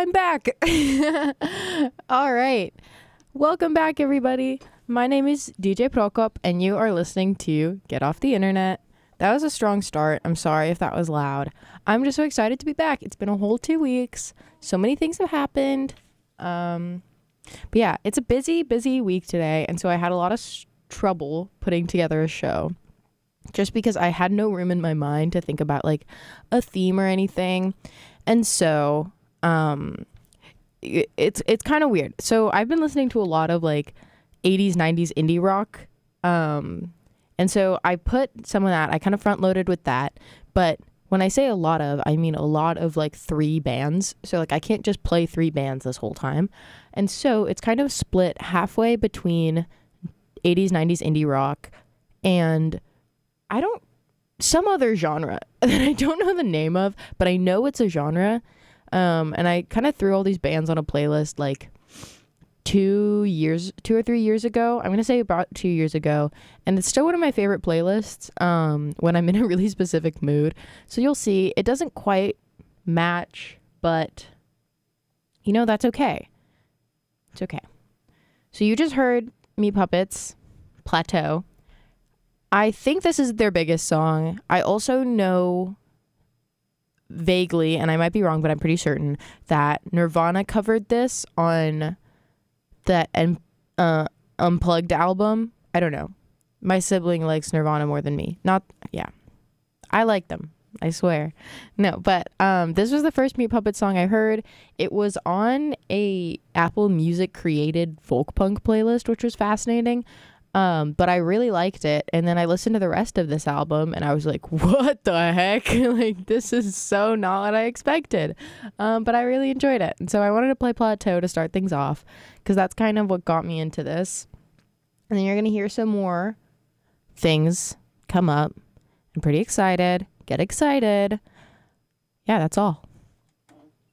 I'm back. All right. Welcome back, everybody. My name is DJ Prokop, and you are listening to Get Off the Internet. That was a strong start. I'm sorry if that was loud. I'm just so excited to be back. It's been a whole 2 weeks. So many things have happened. But yeah, it's a busy week today. And so I had a lot of trouble putting together a show just because I had no room in my mind to think about like a theme or anything. And so it's kind of weird. So I've been listening to a lot of like 80s, 90s indie rock. And so I put some of that, I kind of front loaded with that. But when I say a lot of, I mean a lot of like 3 bands. So like I can't just play 3 bands this whole time. And so it's kind of split halfway between 80s, 90s indie rock and some other genre that I don't know the name of, but I know it's a genre. And I kind of threw all these bands on a playlist like 2 or 3 years ago. I'm going to say about 2 years ago. And it's still one of my favorite playlists when I'm in a really specific mood. So you'll see it doesn't quite match, but you know, that's okay. It's okay. So you just heard Meat Puppets, Plateau. I think this is their biggest song. I also know vaguely, and I might be wrong, but I'm pretty certain that Nirvana covered this on that Unplugged album. I don't know. My sibling likes Nirvana more than me. I like them. I swear. No, but this was the first Meat Puppet song I heard. It was on a Apple Music created folk punk playlist, which was fascinating. But I really liked it. And then I listened to the rest of this album and I was like, what the heck? Like, this is so not what I expected. But I really enjoyed it. And so I wanted to play Plateau to start things off because that's kind of what got me into this. And then you're going to hear some more things come up. I'm pretty excited. Get excited. Yeah, that's all.